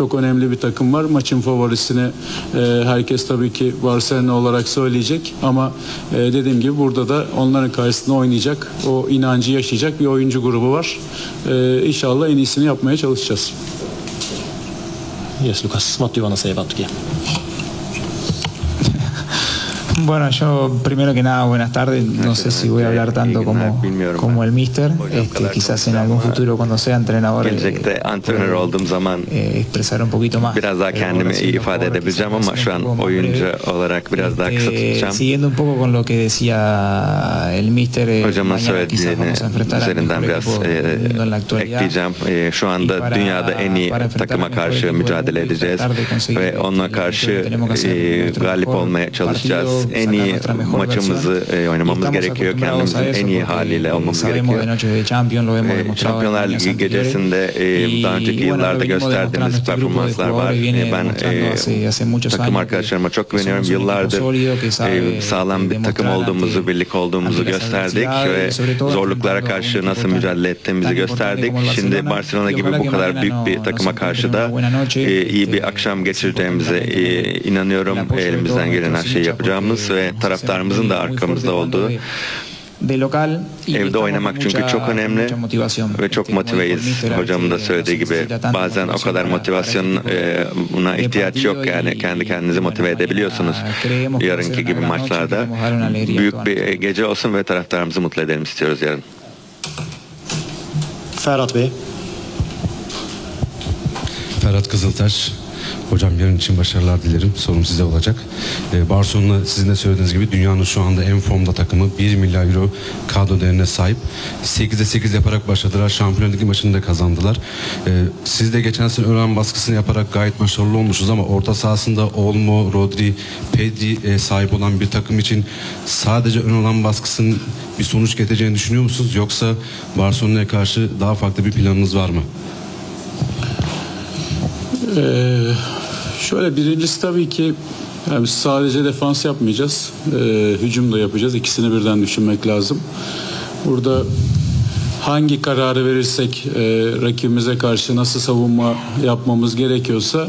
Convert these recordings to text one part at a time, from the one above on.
çok önemli bir takım var. Maçın favorisini herkes tabii ki Barcelona olarak söyleyecek ama dediğim gibi burada da onların karşısında oynayacak, o inancı yaşayacak bir oyuncu grubu var. İnşallah en iyisini yapmaya çalışacağız. Yes, Lucas, vad du säger about det? Bueno, yo primero que nada, buenas tardes. No sé si voy a hablar tanto como el Mister. Quizás en algún futuro cuando sea entrenador Gelecekte antrenör olduğum zaman expresar un poquito más. biraz daha kendimi iyi ifade edebileceğim ama şu an oyuncu olarak biraz daha kısa tutacağım. Siguiendo un poco con lo que decía el Mister, Hocamın söylediğini üzerinden biraz ekleyeceğim. Şu anda dünyada en iyi takıma karşı mücadele edeceğiz ve onunla karşı galip olmaya çalışacağız. En iyi maçımızı oynamamız gerekiyor. Kendimizin en iyi haliyle olmamız gerekiyor. Şampiyonlar Ligi gecesinde daha önceki yıllarda gösterdiğimiz performanslar var. Ben takım arkadaşlarıma çok güveniyorum. Yıllardır sağlam bir takım olduğumuzu, birlik olduğumuzu gösterdik ve zorluklara karşı nasıl mücadele ettiğimizi gösterdik. Şimdi Barcelona gibi bu kadar büyük bir takıma karşı da iyi bir akşam geçireceğimize inanıyorum. Elimizden gelen her şeyi yapacağımız ve taraftarımızın da arkamızda olduğu. Evde oynamak çünkü çok önemli ve çok motiveyiz. Hocamın da söylediği gibi bazen o kadar motivasyona ihtiyaç yok, yani kendi kendinizi motive edebiliyorsunuz. Yarınki gibi maçlarda büyük bir gece olsun ve taraftarımızı mutlu edelim istiyoruz yarın. Ferhat Bey. Ferhat Kızıltaş. Hocam yarın için başarılar dilerim. Sorum size olacak. Barcelona sizin de söylediğiniz gibi dünyanın şu anda en formda takımı. 1 milyar euro kadro değerine sahip. 8'e 8 yaparak başladılar. Şampiyonlar Ligi maçını da kazandılar. Siz de geçen sene ön baskısını yaparak gayet başarılı olmuşsunuz ama orta sahasında Olmo, Rodri, Pedri sahip olan bir takım için sadece ön alan baskısının bir sonuç getireceğini düşünüyor musunuz? Yoksa Barcelona'ya karşı daha farklı bir planınız var mı? Şöyle, birincisi tabii ki yani sadece defans yapmayacağız. Hücum da yapacağız. İkisini birden düşünmek lazım. Burada hangi kararı verirsek rakibimize karşı nasıl savunma yapmamız gerekiyorsa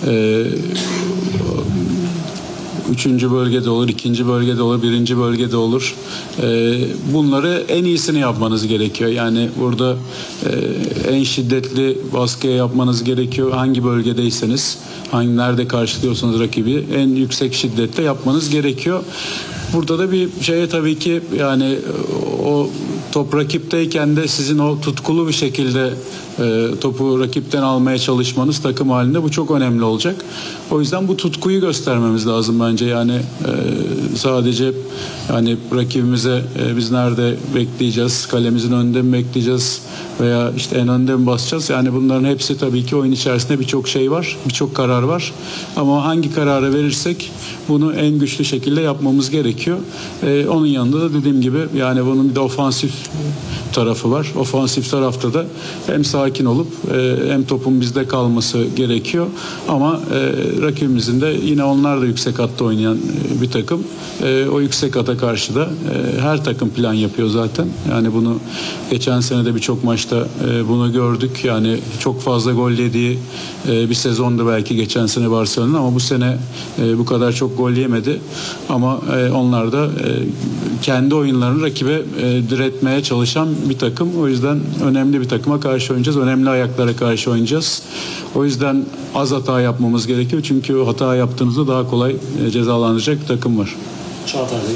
üçüncü bölgede olur, ikinci bölgede olur, birinci bölgede olur. Bunları en iyisini yapmanız gerekiyor. Yani burada en şiddetli baskıya yapmanız gerekiyor. Hangi bölgedeyseniz, nerede karşılıyorsanız rakibi en yüksek şiddette yapmanız gerekiyor. Burada da bir şeye tabii ki yani o top rakipteyken de sizin o tutkulu bir şekilde topu rakipten almaya çalışmanız takım halinde, bu çok önemli olacak. O yüzden bu tutkuyu göstermemiz lazım bence. Yani sadece yani rakibimize biz nerede bekleyeceğiz, kalemizin önünde mi bekleyeceğiz veya işte en önde mi basacağız? Yani bunların hepsi tabii ki oyun içerisinde birçok şey var, birçok karar var. Ama hangi kararı verirsek bunu en güçlü şekilde yapmamız gerekiyor. Onun yanında da dediğim gibi yani bunun bir de ofansif tarafı var. Ofansif tarafta da hem sakin olup hem topun bizde kalması gerekiyor. Ama rakibimizin de yine onlar da yüksek hatta oynayan bir takım. O yüksek hata karşı da her takım plan yapıyor zaten. Yani bunu geçen sene de birçok maçta bunu gördük. Yani çok fazla gol yediği bir sezondu belki geçen sene Barcelona, ama bu sene bu kadar çok gol yemedi. Ama onlar da kendi oyunlarını rakibe diretmeye çalışan bir takım. O yüzden önemli bir takıma karşı oynayacağız. Önemli ayaklara karşı oynayacağız. O yüzden az hata yapmamız gerekiyor. Çünkü hata yaptığınızda daha kolay cezalandıracak bir takım var. Çağatay Bey.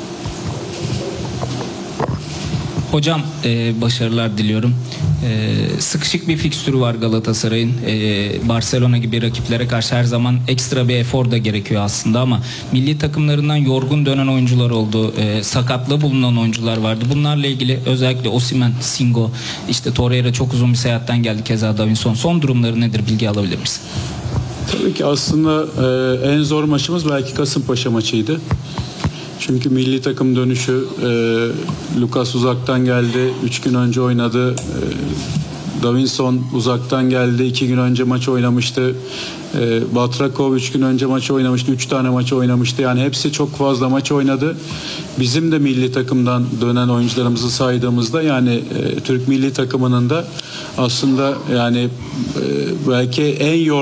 Hocam başarılar diliyorum. Sıkışık bir fikstürü var Galatasaray'ın. Barcelona gibi rakiplere karşı her zaman ekstra bir efor da gerekiyor aslında, ama milli takımlarından yorgun dönen oyuncular oldu. Sakatlığı bulunan oyuncular vardı. Bunlarla ilgili özellikle Osimhen, Singo, işte Torreira çok uzun bir seyahatten geldi, keza Davinson. Son durumları nedir? Bilgi alabilir miyiz? Tabii ki aslında en zor maçımız belki Kasımpaşa maçıydı. Çünkü milli takım dönüşü, Lucas uzaktan geldi, 3 gün önce oynadı. Davinson uzaktan geldi, 2 gün önce maç oynamıştı. Batrakov 3 gün önce maç oynamıştı, 3 tane maç oynamıştı. Yani hepsi çok fazla maç oynadı. Bizim de milli takımdan dönen oyuncularımızı saydığımızda yani Türk milli takımının da aslında yani belki en